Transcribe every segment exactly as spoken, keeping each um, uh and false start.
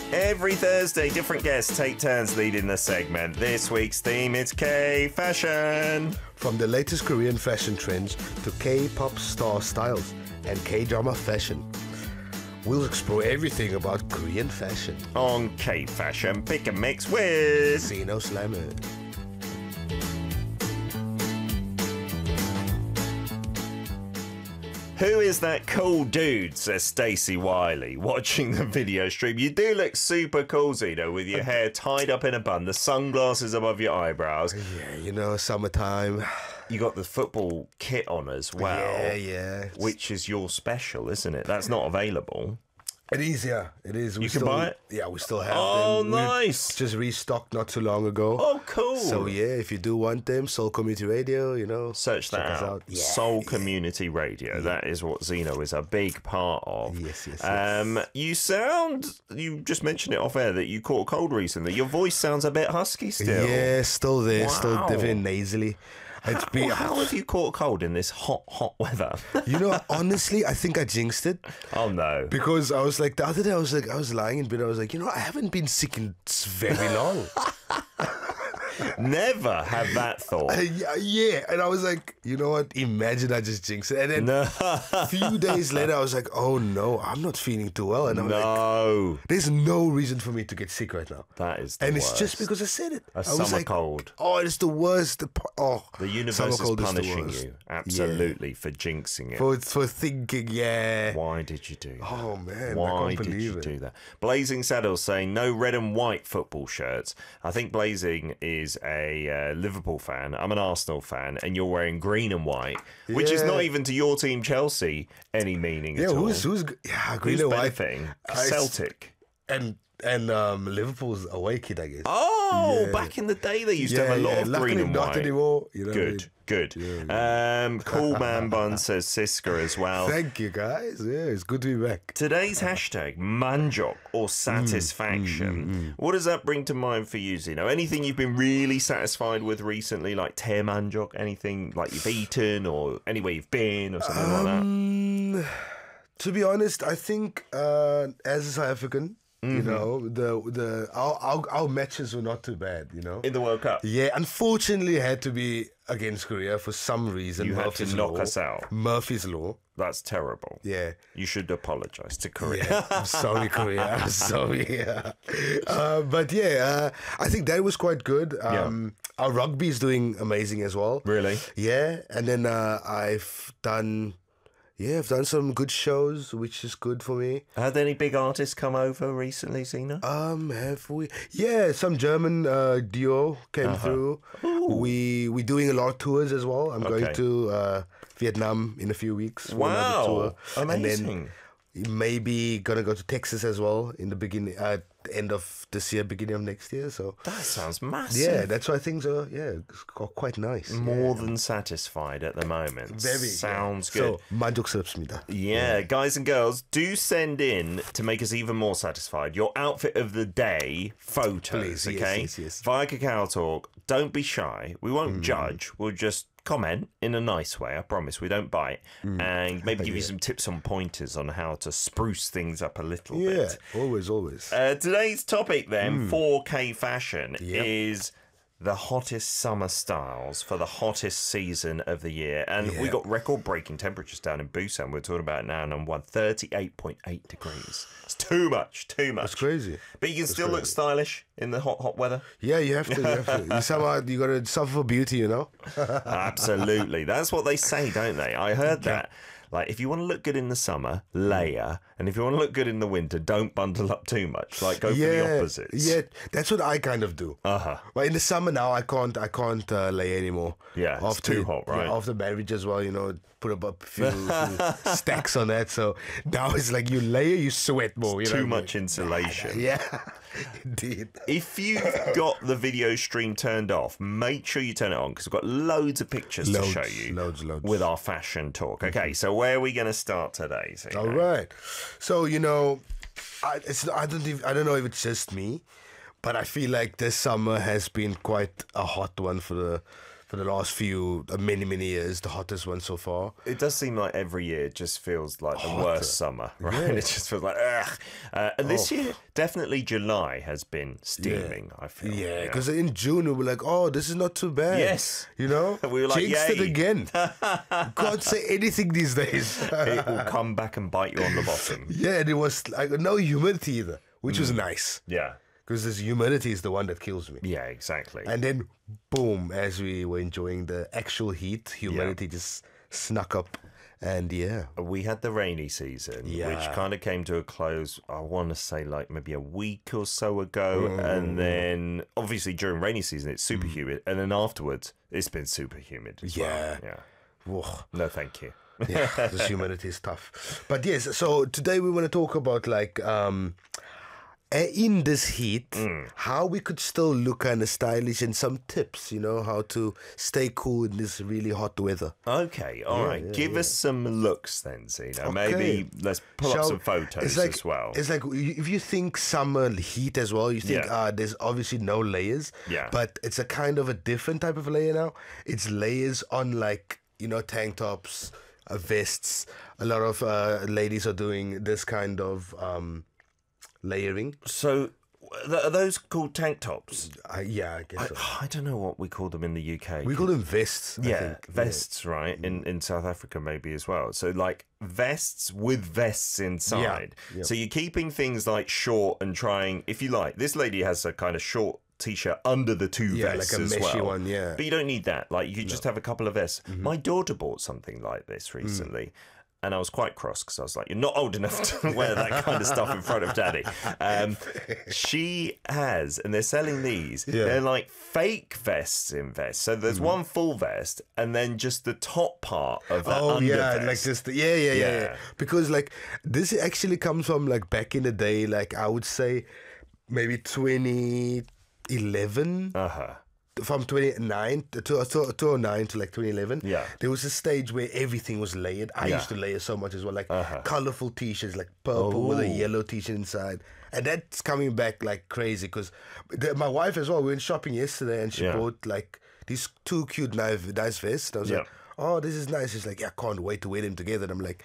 Every Thursday, different guests take turns leading the segment. This week's theme is K-Fashion. From the latest Korean fashion trends to K-pop star styles and K-drama fashion, we'll explore everything about Korean fashion. On K-Fashion, pick and mix with Zeno Slammer. Who is that cool dude, says Stacey Wiley, watching the video stream. You do look super cool, Zeno, with your hair tied up in a bun, the sunglasses above your eyebrows. Yeah, you know, summertime. You got the football kit on as well. Yeah, yeah. Which is your special, isn't it? That's not available. It is, yeah. It is. We You can still, buy it? Yeah, we still have Oh, them. We nice. just restocked not too long ago. Oh, cool. So, yeah, if you do want them, Soul Community Radio, you know. Search that check us out. out. Yeah, Soul yeah. Community Radio. Yeah. That is what Zeno is a big part of. Yes, yes, um, yes. You sound, you just mentioned it off air that you caught a cold recently. Your voice sounds a bit husky still. Yeah, still there. Wow. Still definitely nasally. It's How, been, how have you caught a cold in this hot, hot weather? You know, honestly, I think I jinxed it. Oh, no. Because I was like, the other day I was like, I was lying in bed. I was like, you know, I haven't been sick in very long. Never have that thought. Uh, yeah, yeah, and I was like, you know what? Imagine I just jinxed it. And then No. a few days later, I was like, oh no, I'm not feeling too well. And I'm like, No. there's no reason for me to get sick right now. That is the And worst. it's just because I said it. A I summer was like, cold. Oh, it's the worst. The, po- oh, The universe summer is cold the punishing worst. you. Absolutely. For jinxing it. For, for thinking, yeah. Why did you do that? Oh man, I Why can't did believe you it. do that? Blazing Saddles saying no red and white football shirts. I think Blazing is a uh, Liverpool fan. I'm an Arsenal fan, and you're wearing green and white, which is Yeah. not even to your team Chelsea any meaning Yeah, at all. who's who's yeah, green Who's and white benefiting? I- Celtic. and and um, Liverpool's away kit, I guess. Oh, Yeah. back in the day they used to have a lot of luckily green and not white. anymore. You know what I Good, mean? good. Yeah, Um, cool Man Bun says Siska as well. Thank you, guys. Yeah, it's good to be back. Today's hashtag, manjok or satisfaction. What does that bring to mind for you, Zeno? Anything you've been really satisfied with recently, like te manjok? Anything like you've eaten or anywhere you've been or something like that? Um, to be honest, I think uh, as a South African, Mm-hmm. you know, the the our, our our matches were not too bad. You know, In the World Cup? yeah. Unfortunately, it had to be against Korea for some reason. You had to Murphy's knock law. us out. Murphy's law. That's terrible. Yeah. You should apologise to Korea. Yeah, I'm sorry, Korea. I'm sorry. Yeah. Uh, but yeah, uh, I think that was quite good. Um, Our rugby is doing amazing as well. Really? Yeah. And then uh, I've done, yeah, I've done some good shows, which is good for me. Had any big artists come over recently, Zeno? Um, have we? Yeah, some German uh, duo came Uh-huh. through. We we doing a lot of tours as well. I'm Okay. going to uh, Vietnam in a few weeks. for another Wow. tour. Amazing. And then maybe gonna go to Texas as well in the beginning, uh, end of this year, beginning of next year. So That sounds massive. yeah, that's why things are yeah it's got quite nice. More than satisfied at the moment. Very Sounds yeah. good. So 만족스럽습니다. Yeah, guys and girls, do send in to make us even more satisfied your outfit of the day photos, Please, yes, okay? yes, yes. Via Kakao Talk, don't be shy. We won't judge. We'll just comment in a nice way, I promise. We don't bite. And maybe give you some tips and pointers on how to spruce things up a little Yeah, bit. always, always. Uh, today's topic then, four K fashion, Yep. is the hottest summer styles for the hottest season of the year. And we Yeah. got record-breaking temperatures down in Busan. We're talking about now number one, thirty-eight point eight degrees. It's too much, too much. It's crazy. But you can still look crazy. stylish in the hot, hot weather. Yeah, you have to. You, have to. you somehow you gotta suffer for beauty, you know. Absolutely. That's what they say, don't they? I heard that. Like, if you want to look good in the summer, layer. And if you want to look good in the winter, don't bundle up too much. Like, go for the opposites. Yeah, that's what I kind of do. Uh-huh. But in the summer now, I can't, I can't uh, lay anymore. Yeah, it's too hot, right? Yeah, after marriage as well, you know, put up a few, few stacks on that. So now it's like you layer, you sweat more. You know Too what I much mean? insulation. Yeah, indeed. If you've got the video stream turned off, make sure you turn it on because we've got loads of pictures Loads, to show you loads, loads. with our fashion talk. Okay, so where are we going to start today? Zeno? All right. So you know, I, it's, I don't, even, I don't know if it's just me, but I feel like this summer has been quite a hot one for the for the last few, uh, many, many years, the hottest one so far. It does seem like every year just feels like the Hotter. worst summer, right? Yeah. It just feels like, ugh. Uh, and this Oh. year, definitely July has been steaming, I feel. Yeah, because in June we were like, oh, this is not too bad. Yes. You know? We were like, jinxed it yay. again. Can't say anything these days. It will come back and bite you on the bottom. Yeah, and it was like no humidity either, which Mm. was nice. Yeah. Because this humidity is the one that kills me. Yeah, exactly. And then, boom, as we were enjoying the actual heat, humidity just snuck up. And yeah. We had the rainy season, which Yeah. kind of came to a close, I want to say like maybe a week or so ago. Mm. And then obviously during rainy season, it's super humid. And then afterwards, it's been super humid as Yeah. well. Yeah. Whoa. No, thank you. Yeah, this humidity is tough. But yes, so today we want to talk about like um uh, in this heat, Mm. how we could still look kind of stylish and some tips, you know, how to stay cool in this really hot weather. Okay, all right. yeah, Give us some looks then, Zeno. Maybe Okay. let's pull up Shall- some photos it's like, as well. It's like if you think summer heat as well, you think, Yeah. ah, there's obviously no layers. Yeah. But it's a kind of a different type of layer now. It's layers on like, you know, tank tops, uh, vests. A lot of uh, ladies are doing this kind of um, layering. So, th- are those called tank tops? Uh, yeah, I guess so. I don't know what we call them in the U K. We call them vests, I yeah, think. vests, right? In in South Africa maybe as well. So like vests with vests inside. yeah. So you're keeping things like short and trying, if you like. This lady has a kind of short t-shirt under the two Yeah, vests like a as meshy well. one, yeah. But you don't need that. Like you could just have a couple of vests. Mm-hmm. My daughter bought something like this Mm. recently. And I was quite cross because I was like, "You're not old enough to wear that kind of stuff in front of Daddy." Um, she has, and they're selling these. Yeah. They're like fake vests in vests. So there's one full vest, and then just the top part of that Oh under yeah, vest. like just yeah, yeah, yeah, Yeah. yeah. Because like this actually comes from like back in the day, like I would say maybe twenty eleven. Uh huh. From twenty-nine to to two thousand nine to like twenty eleven, Yeah. there was a stage where everything was layered. I Yeah. used to layer so much as well, like Uh-huh. colorful t-shirts, like purple with a Oh. yellow t-shirt inside, and that's coming back like crazy. Because my wife as well, we went shopping yesterday, and she Yeah. bought like these two cute nice, nice vests. And I was Yeah. like, "Oh, this is nice." She's like, "Yeah, I can't wait to wear them together." And I'm like.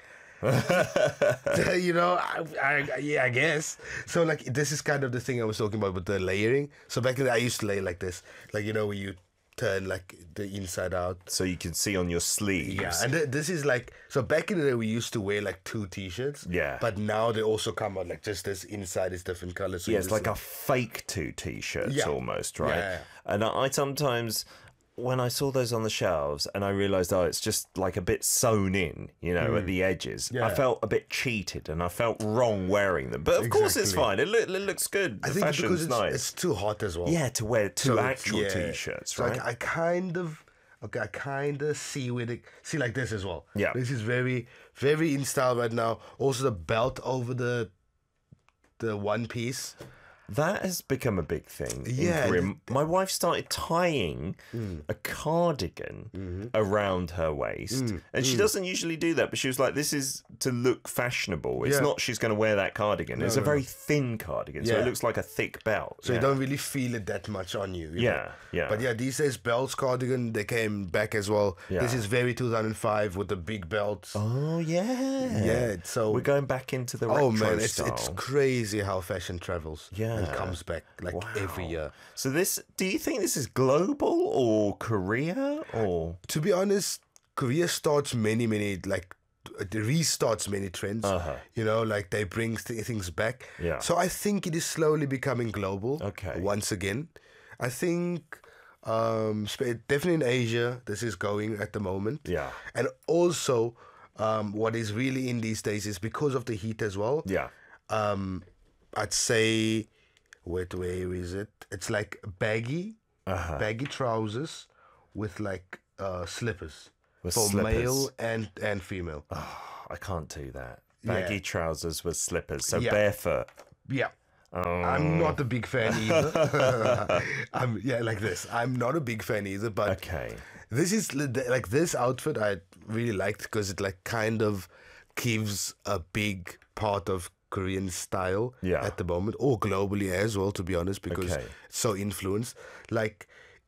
you know, I, I, yeah, I guess. So, like, this is kind of the thing I was talking about with the layering. So, back in the day, I used to lay like this. Like, you know, where you turn, like, the inside out. So you can see on your sleeves. Yeah, and th- this is like... So, back in the day, we used to wear, like, two T-shirts. Yeah. But now they also come out, like, just this inside is different colors. So Yeah, you it's just, like a fake two t-shirts Yeah. almost, right? Yeah. And I, I sometimes, when I saw those on the shelves and I realised, oh, it's just like a bit sewn in, you know, at the edges, I Mm. Yeah. felt a bit cheated and I felt wrong wearing them. But of course it's Exactly. fine. It, loo- it looks good. The I think fashion's because it's, nice. it's too hot as well. Yeah, to wear two So it's- actual yeah. t-shirts, So right? I, I kind of, okay, I kind of see where they see like this as well. Yeah. This is very, very in style right now. Also, the belt over the, the one piece. That has become a big thing. Yeah, In Korea. My wife started tying a cardigan around her waist. And she doesn't usually do that, but she was like, this is to look fashionable. It's Yeah. not she's going to wear that cardigan. it's a no, very thin cardigan, so Yeah. it looks like a thick belt. So yeah. you don't really feel it that much on you. you Yeah, know? yeah. But yeah, these days belts cardigan they came back as well. Yeah. This is very two thousand five with the big belts. Oh, yeah. Yeah, so We're going back into the oh retro man, it's style. it's crazy how fashion travels. Yeah. and comes back like every year. So this, do you think this is global or Korea or? To be honest, Korea starts many, many, like, it restarts many trends. Uh-huh. You know, like they bring th- things back. Yeah. So I think it is slowly becoming global. Okay. Once again. I think um, sp- definitely in Asia, this is going at the moment. Yeah. And also, um, what is really in these days is because of the heat as well. Yeah. Um, I'd say, wait, where is it? It's like baggy, Uh-huh. baggy trousers with like uh, slippers With for slippers. male and and female. I can't do that. Baggy Yeah. trousers with slippers, so Yeah. barefoot. Yeah. Oh. I'm not a big fan either. I'm yeah, like this. I'm not a big fan either, but Okay. this is li- like this outfit I really liked because it like kind of gives a big part of Korean style Yeah. at the moment, or globally as well, to be honest, because Okay. it's so influenced. Like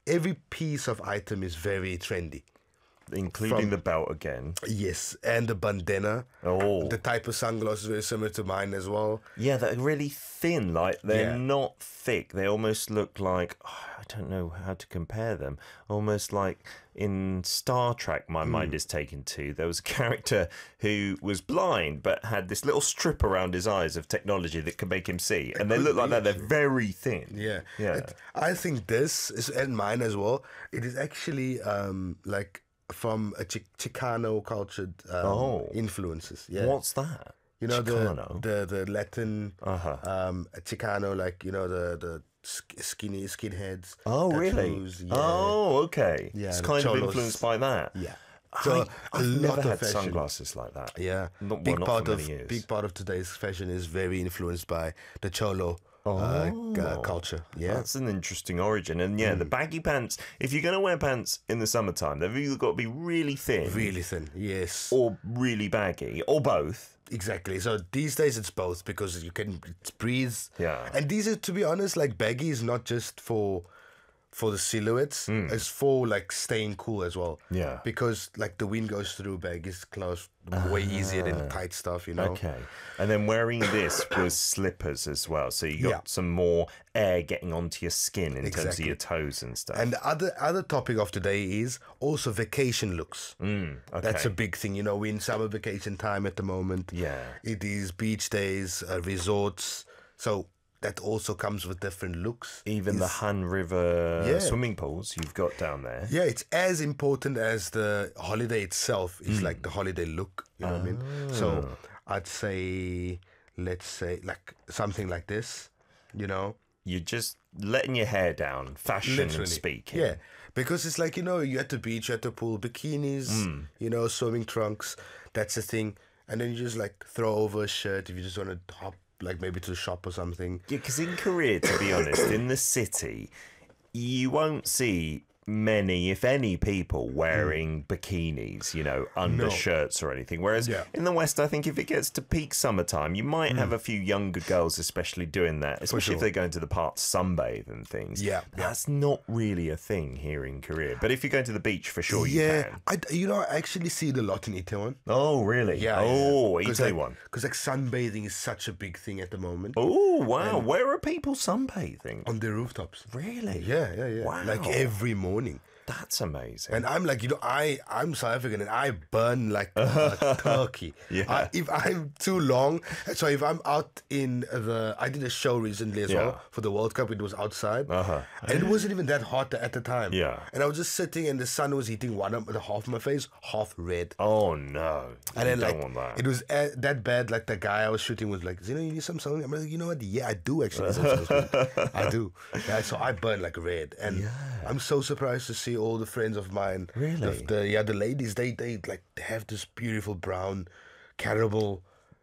every piece of item is very trendy. Including From- the belt again. Yes, and the bandana. Oh. The type of sunglasses very similar to mine as well. Yeah, they're really thin. Like, they're Yeah. not thick. They almost look like, oh, I don't know how to compare them. Almost like in Star Trek, my mind is taken to. There was a character who was blind, but had this little strip around his eyes of technology that could make him see. And they could look like be, that. They're very thin. Yeah. Yeah. It- I think this is, and mine as well, it is actually um, like from a Chi- Chicano cultured um, Oh. influences. Yeah. What's that? You know, Chicano? the, the the Latin Uh-huh. um, Chicano, like, you know, the, the sk- skinny skinheads. Oh, really? tattoos, Yeah. Oh, okay. Yeah, It's the kind of cholos. influenced by that. Yeah. I, So, a I've lot never of had fashion. sunglasses like that. Yeah, Not- well, big not part for of many years. big part of today's fashion is very influenced by the cholo uh, g- uh, Oh. culture. Yeah, That's an interesting origin. And yeah, the baggy pants, if you're going to wear pants in the summertime, they've either got to be really thin really thin. Yes, or really baggy, or both. exactly. So these days it's both because you can it's breathe. Yeah. and these are, to be honest, like baggy is not just for for the silhouettes. It's for like staying cool as well. Hmm. Yeah. because like the wind goes through baggy clothes way easier than tight stuff. You know. Okay. And then wearing this was slippers as well. So you got Yeah. some more air getting onto your skin in terms of Exactly. your toes and stuff. And the other other topic of today is also vacation looks. Mm, okay. That's a big thing. You know, we're in summer vacation time at the moment. Yeah. It is beach days, uh, resorts. So that also comes with different looks. Even the Han River Yeah. swimming pools you've got down there. Yeah, it's as important as the holiday itself. Is like the holiday look. You know what I mean? So I'd say, let's say, like something like this. You know, You're just letting your hair down, fashion literally. speaking. Yeah, because it's like, you know, you're at the beach, you're at the pool, bikinis, you know, swimming trunks. That's the thing. And then you just like throw over a shirt if you just want to hop, like maybe to the shop or something. Yeah, because in Korea, to be honest, in the city, you won't see many, if any, people wearing bikinis, you know, undershirts or anything. Whereas Yeah. in the West, I think if it gets to peak summertime, you might have a few younger girls especially doing that, especially if sure. they're going to the park to sunbathe and things. Yeah, But yeah. that's not really a thing here in Korea. But if you're going to the beach, for sure you yeah, can. I, you know, I actually see it a lot in Itaewon. Oh, really? Yeah. Oh, Because Itaewon like, one. Because like sunbathing is such a big thing at the moment. Oh, wow. Where are people sunbathing? On the rooftops. Really? Yeah, yeah, yeah. Wow. Like every morning. That's amazing. And I'm like, you know, I, I'm South African and I burn like a turkey. Yeah. I, if I'm too long, so if I'm out in the, I did a show recently as Yeah. well for the World Cup. It was outside. Uh-huh. And it wasn't even that hot at the time. Yeah. And I was just sitting and the sun was hitting one of the half of my face, half red. Oh no! And you then, don't like, want that. it was uh, that bad. Like, the guy I was shooting was like, you know, you need some something. I'm like, you know what? Yeah, I do actually need some sunscreen. I do. Yeah, so I burn like red. And I'm so surprised to see all the friends of mine. Really? The, the, yeah, the ladies, they, they like they have this beautiful brown, caramel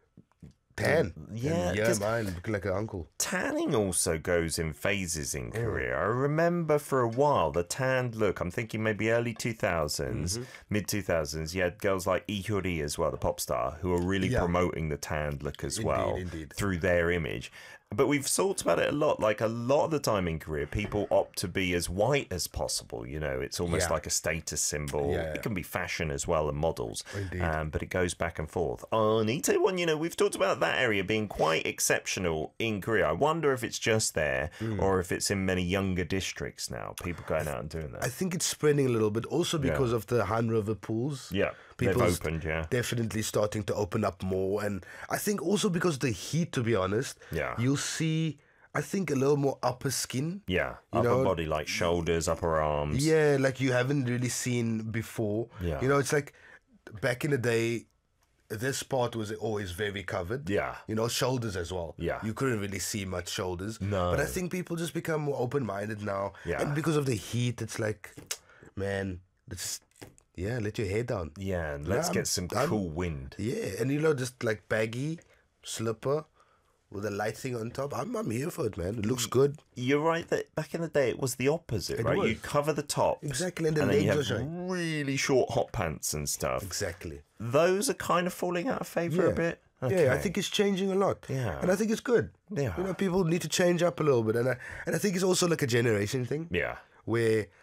tan. Yeah, And, yeah, 'cause- mine look like an uncle. Tanning also goes in phases in Korea. I remember for a while the tanned look. I'm thinking maybe early two thousands, mid two thousands. You had girls like Lee Hyori as well, the pop star, who were really Yeah. promoting the tanned look as Indeed, well indeed. through their image. But we've talked about it a lot. Like a lot of the time in Korea, people opt to be as white as possible. You know, it's almost Yeah. like a status symbol. Yeah, yeah. It can be fashion as well and models. Indeed. Um, but it goes back and forth. On Itaewon, you know, we've talked about that area being quite exceptional in Korea. I wonder if it's just there Hmm. or if it's in many younger districts now. People going out and doing that. I think it's spreading a little bit also because of the Han River pools. yeah, they've People's opened. Yeah, definitely starting to open up more, and I think also because the heat, to be honest, Yeah. you'll see, I think, a little more upper skin. yeah. You Upper know- body, like shoulders, upper arms. Yeah, like you haven't really seen before. Yeah. You know, it's like back in the day, this part was always very covered. Yeah. You know, shoulders as well. Yeah. You couldn't really see much shoulders. No. But I think people just become more open minded now. Yeah. And because of the heat, it's like, man, let's yeah, let your hair down. Yeah, and let's I'm- get some I'm- cool wind. Yeah, and you know, just like baggy slipper with a light thing on top. I'm I'm here for it, man. It looks good. You're right that back in the day it was the opposite, It right? was. You cover the top. Exactly, and the and then you legs have are showing. really short hot pants and stuff. Exactly. Those are kind of falling out of favour Yeah. a bit. Yeah, I Okay. think it's changing a lot. Yeah. And I think it's good. Yeah. You know, people need to change up a little bit. And I, and I think it's also like a generation thing Yeah. where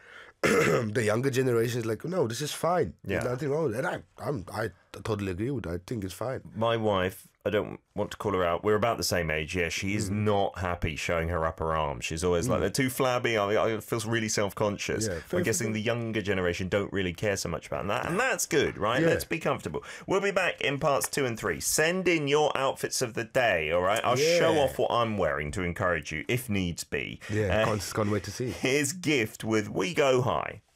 the younger generation is like, no, this is fine. Yeah. There's nothing wrong with it. And I, I'm, I totally agree with it. I think it's fine. My wife, I don't want to call her out. We're about the same age. Yeah, she is Mm. not happy showing her upper arms. She's always like, they're too flabby. I, I feel really self-conscious. Yeah, I'm fair, guessing fair. the younger generation don't really care so much about that. And that's good, right? Yeah. Let's be comfortable. We'll be back in parts two and three. Send in your outfits of the day, all right? I'll Yeah. show off what I'm wearing to encourage you, if needs be. Yeah, Uh, can't, can't wait to see. Here's Gift with We Go High.